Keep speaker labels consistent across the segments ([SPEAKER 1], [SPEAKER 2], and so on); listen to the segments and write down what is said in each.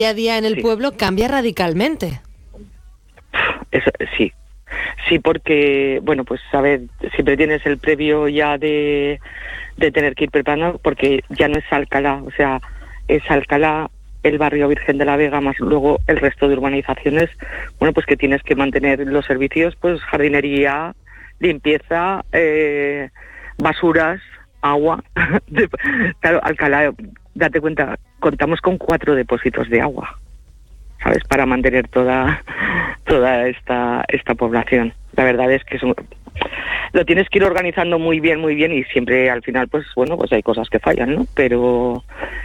[SPEAKER 1] día a día en el pueblo cambia radicalmente.
[SPEAKER 2] Eso, sí. Sí, porque, bueno, pues a ver, siempre tienes el previo ya de tener que ir preparando, porque ya no es Alcalá, o sea, es Alcalá, el barrio Virgen de la Vega, más luego el resto de urbanizaciones, bueno, pues que tienes que mantener los servicios, pues jardinería, limpieza, basuras, agua. Claro, Alcalá, date cuenta, contamos con 4 depósitos de agua, ¿sabes? Para mantener toda esta población. La verdad es que lo tienes que ir organizando muy bien, y siempre al final, pues bueno, pues hay cosas que fallan, ¿no? Pero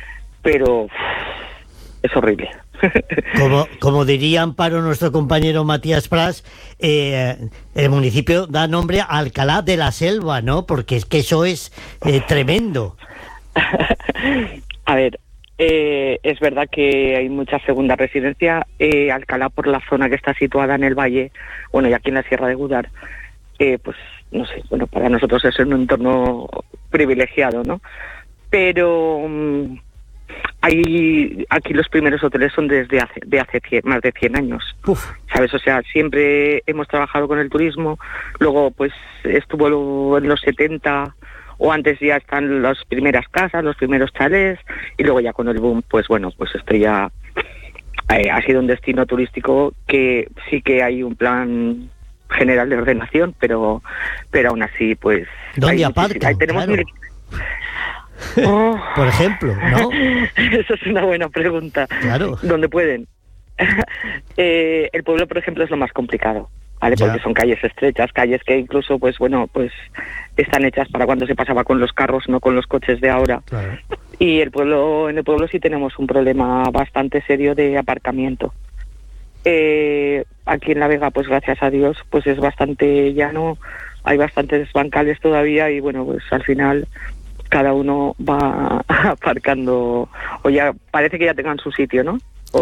[SPEAKER 2] es horrible.
[SPEAKER 3] Como diría Amparo, nuestro compañero Matías Pras, el municipio da nombre a Alcalá de la Selva, ¿no? Porque es que eso es tremendo.
[SPEAKER 2] A ver, es verdad que hay mucha segunda residencia. Alcalá, por la zona que está situada en el valle, bueno, y aquí en la Sierra de Gúdar, pues no sé, bueno, para nosotros es un entorno privilegiado, ¿no? Pero aquí los primeros hoteles son desde hace más de 100 años.
[SPEAKER 3] Uf.
[SPEAKER 2] ¿Sabes? O sea, siempre hemos trabajado con el turismo, luego pues estuvo en los 70 o antes ya están las primeras casas, los primeros chalés, y luego ya con el boom, pues bueno, pues esto ya ha sido un destino turístico que sí que hay un plan general de ordenación, pero aún así, pues...
[SPEAKER 3] ¿Dónde aparcan?
[SPEAKER 2] Tenemos
[SPEAKER 3] claro. Por ejemplo, ¿no?
[SPEAKER 2] Eso es una buena pregunta.
[SPEAKER 3] Claro.
[SPEAKER 2] ¿Dónde pueden? El pueblo, por ejemplo, es lo más complicado, ¿vale?
[SPEAKER 3] Ya.
[SPEAKER 2] Porque son calles estrechas, calles que incluso, pues bueno, pues están hechas para cuando se pasaba con los carros, no con los coches de ahora.
[SPEAKER 3] Claro.
[SPEAKER 2] Y en el pueblo sí tenemos un problema bastante serio de aparcamiento. Aquí en La Vega, pues gracias a Dios, pues es bastante llano, hay bastantes bancales todavía y bueno, pues al final cada uno va aparcando, o ya parece que ya tengan su sitio, ¿no?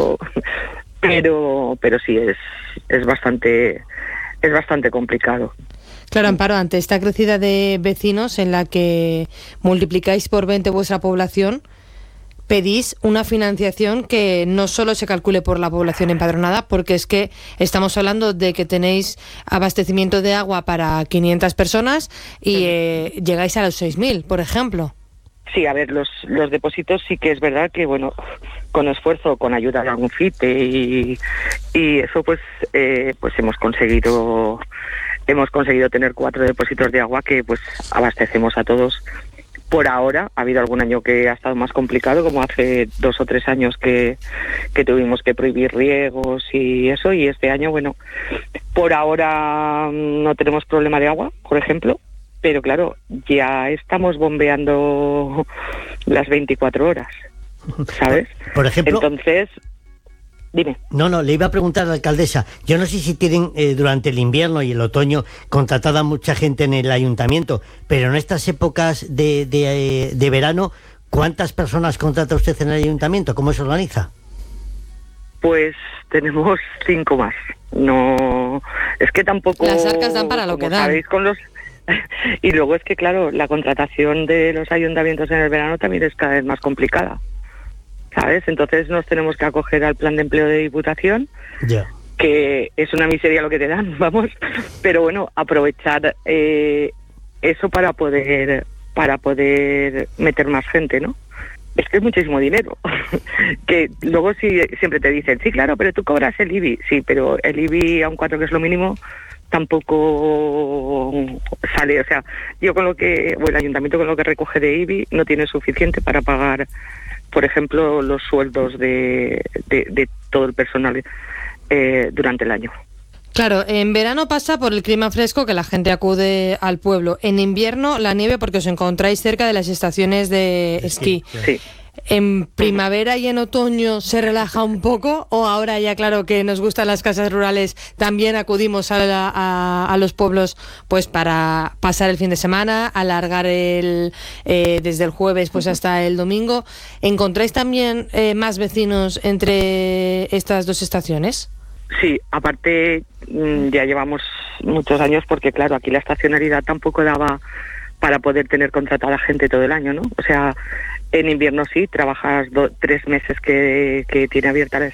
[SPEAKER 2] Pero sí, es bastante complicado.
[SPEAKER 1] Claro, Amparo, ante esta crecida de vecinos en la que multiplicáis por 20 vuestra población, pedís una financiación que no solo se calcule por la población empadronada, porque es que estamos hablando de que tenéis abastecimiento de agua para 500 personas y llegáis a los 6.000, por ejemplo.
[SPEAKER 2] Sí, a ver, los depósitos sí que es verdad que, bueno, con esfuerzo, con ayuda de algún FITE y eso, pues hemos conseguido tener 4 depósitos de agua que, pues, abastecemos a todos. Por ahora, ha habido algún año que ha estado más complicado, como hace 2 o 3 años que tuvimos que prohibir riegos y eso, y este año, bueno, por ahora no tenemos problema de agua, por ejemplo, pero claro, ya estamos bombeando las 24 horas, ¿sabes?
[SPEAKER 3] Por ejemplo...
[SPEAKER 2] Entonces... Dime.
[SPEAKER 3] No, le iba a preguntar a la alcaldesa, yo no sé si tienen durante el invierno y el otoño contratada mucha gente en el ayuntamiento, pero en estas épocas de verano, ¿cuántas personas contrata usted en el ayuntamiento? ¿Cómo se organiza?
[SPEAKER 2] Pues tenemos 5 más. No, es que tampoco...
[SPEAKER 1] Las arcas dan para lo que dan.
[SPEAKER 2] Sabéis, con los... Y luego es que, claro, la contratación de los ayuntamientos en el verano también es cada vez más complicada, ¿sabes? Entonces nos tenemos que acoger al plan de empleo de Diputación,
[SPEAKER 3] Ya.
[SPEAKER 2] que es una miseria lo que te dan, vamos, pero bueno, aprovechar eso para poder meter más gente, ¿no? Es que es muchísimo dinero, que luego sí, siempre te dicen, sí, claro, pero tú cobras el IBI, sí, pero el IBI, aun 4 que es lo mínimo, tampoco sale, o sea, el ayuntamiento con lo que recoge de IBI no tiene suficiente para pagar, por ejemplo, los sueldos de todo el personal durante el año.
[SPEAKER 1] Claro, en verano pasa por el clima fresco que la gente acude al pueblo. En invierno la nieve porque os encontráis cerca de las estaciones de esquí.
[SPEAKER 2] Sí.
[SPEAKER 1] ¿En primavera y en otoño se relaja un poco o ahora ya claro que nos gustan las casas rurales también acudimos a los pueblos pues para pasar el fin de semana, alargar desde el jueves pues hasta el domingo? ¿Encontráis también más vecinos entre estas dos estaciones?
[SPEAKER 2] Sí, aparte ya llevamos muchos años porque claro, aquí la estacionalidad tampoco daba para poder tener contratada gente todo el año, ¿no? O sea, En invierno sí, trabajas 3 meses que tiene abierta la